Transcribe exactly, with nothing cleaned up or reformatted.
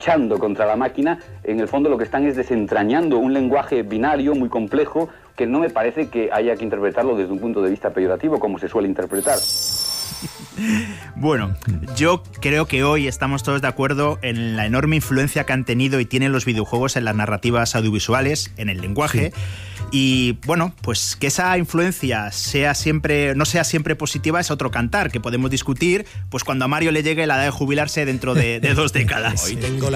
luchando contra la máquina, en el fondo lo que están es desentrañando un lenguaje binario muy complejo que no me parece que haya que interpretarlo desde un punto de vista peyorativo, como se suele interpretar. Bueno, yo creo que hoy estamos todos de acuerdo en la enorme influencia que han tenido y tienen los videojuegos en las narrativas audiovisuales, en el lenguaje. Sí. Y bueno, pues que esa influencia sea siempre, no sea siempre positiva es otro cantar, que podemos discutir pues cuando a Mario le llegue la edad de jubilarse dentro de, de dos décadas. Hoy tengo la